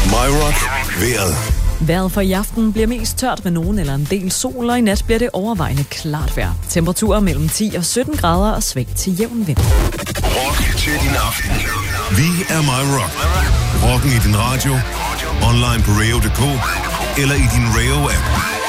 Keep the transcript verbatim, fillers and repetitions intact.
My Rock. Vejret. Vejret for i aften bliver mest tørt med nogen eller en del sol, og i nat bliver det overvejende klart vejr. Temperaturer mellem ti og sytten grader og svag til jævn vind. Rock til din aften. Vi er My Rock. Rocken i din radio, online på radio punktum d k eller i din Radio-app.